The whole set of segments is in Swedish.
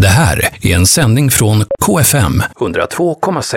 Det här är en sändning från KFM 102,6.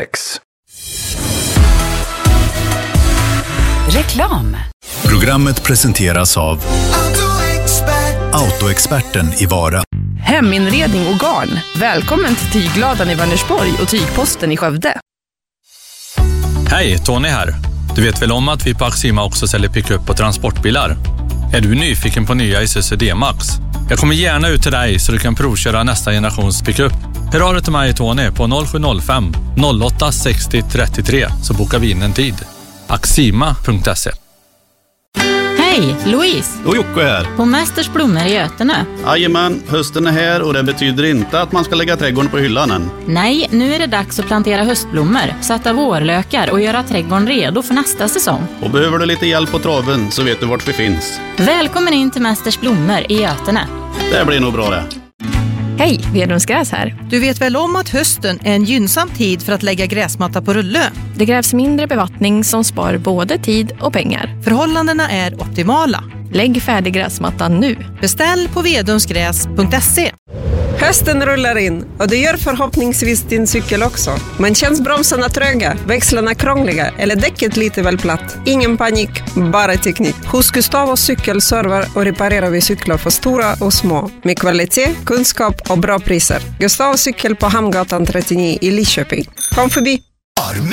Reklam. Programmet presenteras av Autoexperten i Vara. Heminredning och garn. Välkommen till Tygladan i Vänersborg och Tygposten i Skövde. Hej, Tony här. Du vet väl om att vi på Axima också säljer pick-up och transportbilar? Är du nyfiken på nya Isuzu D-Max? Jag kommer gärna ut till dig så du kan provköra nästa generations pick-up. Hör av dig till mig, Tony, på 0705 08 60 33 så bokar vi in en tid. Axima.se. Hej, Louise. Och Jocke här. På Mästers blommor i Götene. Jajamän, hösten är här och det betyder inte att man ska lägga trädgården på hyllan än. Nej, nu är det dags att plantera höstblommor, sätta vårlökar och göra trädgården redo för nästa säsong. Och behöver du lite hjälp på traven så vet du vart vi finns. Välkommen in till Mästers blommor i Götene. Det blir nog bra det. Hej, Vedrums Gräs här. Du vet väl om att hösten är en gynnsam tid för att lägga gräsmatta på rulle? Det krävs mindre bevattning som spar både tid och pengar. Förhållandena är optimala. Lägg färdig gräsmattan nu. Beställ på vedrumsgräs.se. Hösten rullar in och det gör förhoppningsvis din cykel också. Men känns bromsarna tröga, växlarna krångliga eller däcket lite väl platt? Ingen panik, bara teknik. Hos Gustavos cykelserver och reparerar vi cyklar för stora och små. Med kvalitet, kunskap och bra priser. Gustavos cykel på Hamngatan 39 i Lidköping. Kom förbi!